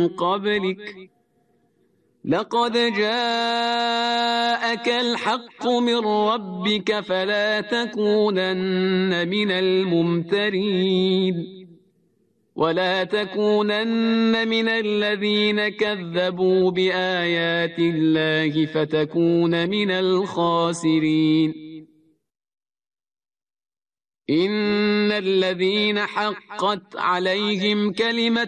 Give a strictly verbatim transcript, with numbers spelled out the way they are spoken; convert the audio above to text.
قبلك لقد جاءك الحق من ربك فلا تكونن من الممترين ولا تكونن من الذين كذبوا بآيات الله فتكون من الخاسرين إن الذين حقت عليهم كلمة